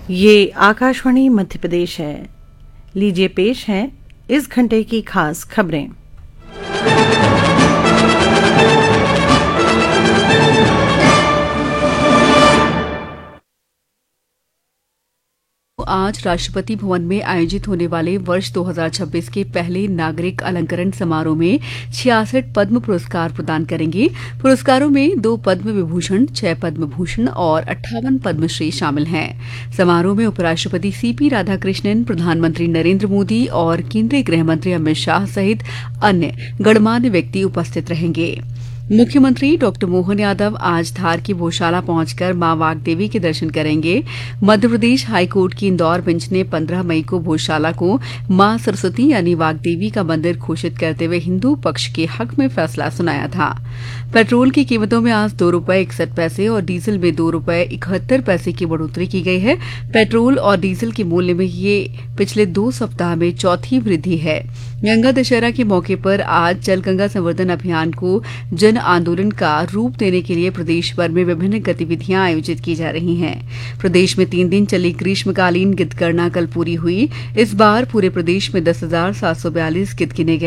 ये आकाशवाणी मध्य प्रदेश है। लीजिए पेश है इस घंटे की खास खबरें। आज राष्ट्रपति भवन में आयोजित होने वाले वर्ष 2026 के पहले नागरिक अलंकरण समारोह में 66 पद्म पुरस्कार प्रदान करेंगे। पुरस्कारों में 2 पद्म विभूषण, 6 पद्म भूषण और 58 पद्मश्री शामिल हैं। समारोह में उपराष्ट्रपति सीपी राधाकृष्णन, प्रधानमंत्री नरेंद्र मोदी और केंद्रीय गृह मंत्री अमित शाह सहित अन्य गणमान्य व्यक्ति उपस्थित रहेंगे। मुख्यमंत्री डॉक्टर मोहन यादव आज धार की गौशाला पहुंचकर मां वागदेवी के दर्शन करेंगे। मध्य प्रदेश हाईकोर्ट की इंदौर बेंच ने 15 मई को गौशाला को मां सरस्वती यानी वागदेवी का मंदिर घोषित करते हुए हिंदू पक्ष के हक में फैसला सुनाया था। पेट्रोल की कीमतों में आज 2 रुपए 61 पैसे और डीजल में 2 रुपए 71 पैसे की बढ़ोतरी की गई है। पेट्रोल और डीजल के मूल्य में ये पिछले 2 सप्ताह में चौथी वृद्धि है। गंगा दशहरा के मौके पर आज जल गंगा संवर्धन अभियान को जन आंदोलन का रूप देने के लिए प्रदेश भर में विभिन्न गतिविधियां आयोजित की जा रही हैं। प्रदेश में 3 दिन चली ग्रीष्मकालीन गिद्ध गणना कल पूरी हुई। इस बार पूरे प्रदेश में 10,742 गिद्ध गिने गए।